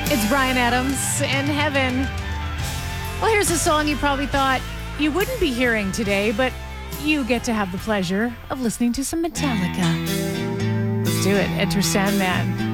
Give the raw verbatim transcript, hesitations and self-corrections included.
It's Bryan Adams in heaven. Well, here's a song you probably thought you wouldn't be hearing today, but you get to have the pleasure of listening to some Metallica. Let's do it. Enter Sandman.